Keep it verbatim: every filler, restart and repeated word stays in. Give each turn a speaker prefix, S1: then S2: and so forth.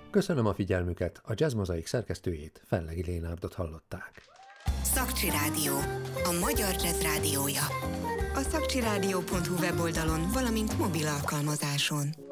S1: Köszönöm a figyelmüket, a Jazz Mozaik szerkesztőjét, Fellegi Lénárdot hallották.
S2: Szakcsi Rádió, a magyar jazz rádiója. A szakcsirádió pont hu weboldalon, valamint mobil alkalmazáson.